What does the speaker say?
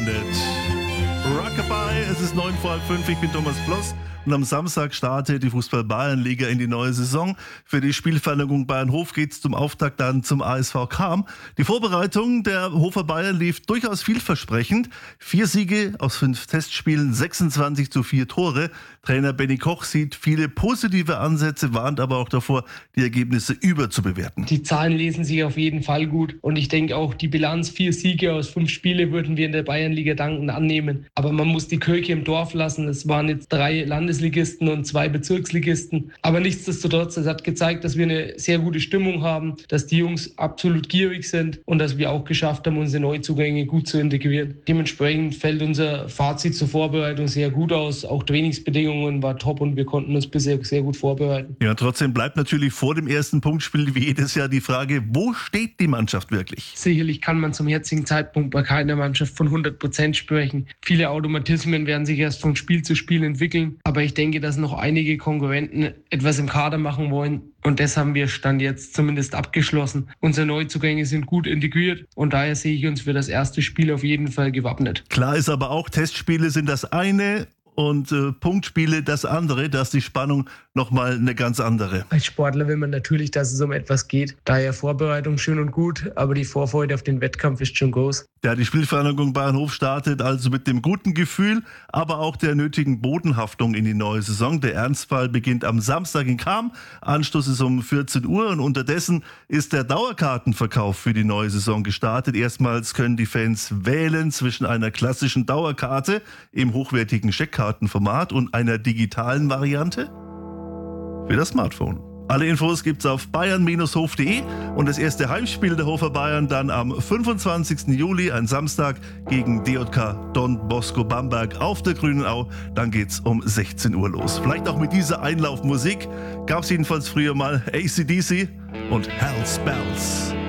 Stranded. Rockabye, es ist 5:09, ich bin Thomas Ploss und am Samstag startet die Fußball-Bayernliga in die neue Saison. Für die Spielvereinigung Bayern-Hof geht es zum Auftakt dann zum ASV Cham. Die Vorbereitung der Hofer Bayern lief durchaus vielversprechend. 4 Siege aus 5 Testspielen, 26:4 Tore. Trainer Benny Koch sieht viele positive Ansätze, warnt aber auch davor, die Ergebnisse überzubewerten. Die Zahlen lesen sich auf jeden Fall gut und ich denke auch die Bilanz 4 Siege aus 5 Spiele würden wir in der Bayernliga dankend annehmen. Aber man muss die Kirche im Dorf lassen. Es waren jetzt 3 Landesligisten und 2 Bezirksligisten. Aber nichtsdestotrotz, es hat gezeigt, dass wir eine sehr gute Stimmung haben, dass die Jungs absolut gierig sind und dass wir auch geschafft haben, unsere Neuzugänge gut zu integrieren. Dementsprechend fällt unser Fazit zur Vorbereitung sehr gut aus. Auch Trainingsbedingungen war top und wir konnten uns bisher sehr gut vorbereiten. Ja, trotzdem bleibt natürlich vor dem ersten Punktspiel wie jedes Jahr die Frage, wo steht die Mannschaft wirklich? Sicherlich kann man zum jetzigen Zeitpunkt bei keiner Mannschaft von 100% sprechen. Viele Automatismen werden sich erst von Spiel zu Spiel entwickeln. Aber ich denke, dass noch einige Konkurrenten etwas im Kader machen wollen. Und das haben wir Stand jetzt zumindest abgeschlossen. Unsere Neuzugänge sind gut integriert und daher sehe ich uns für das erste Spiel auf jeden Fall gewappnet. Klar ist aber auch, Testspiele sind das eine und Punktspiele das andere, da ist die Spannung nochmal eine ganz andere. Als Sportler will man natürlich, dass es um etwas geht. Daher Vorbereitung schön und gut, aber die Vorfreude auf den Wettkampf ist schon groß. Ja, die Spielvereinigung Bayern-Hof startet also mit dem guten Gefühl, aber auch der nötigen Bodenhaftung in die neue Saison. Der Ernstfall beginnt am Samstag in Cham. Anstoß ist um 14 Uhr und unterdessen ist der Dauerkartenverkauf für die neue Saison gestartet. Erstmals können die Fans wählen zwischen einer klassischen Dauerkarte im hochwertigen Scheckkartenformat und einer digitalen Variante für das Smartphone. Alle Infos gibt's auf bayern-hof.de und das erste Heimspiel der Hofer Bayern dann am 25. Juli, ein Samstag, gegen DJK Don Bosco Bamberg auf der Grünen Au. Dann geht's um 16 Uhr los. Vielleicht auch mit dieser Einlaufmusik. Gab's jedenfalls früher mal AC/DC und Hell's Bells.